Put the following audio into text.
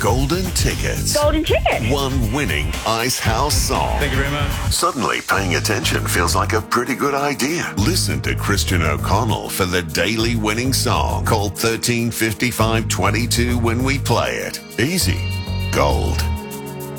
Golden Tickets. Golden ticket. One winning Ice House song. Thank you very much. Suddenly, paying attention feels like a pretty good idea. Listen to Christian O'Connell for the daily winning song. Call 135522 when we play it. Easy. Gold.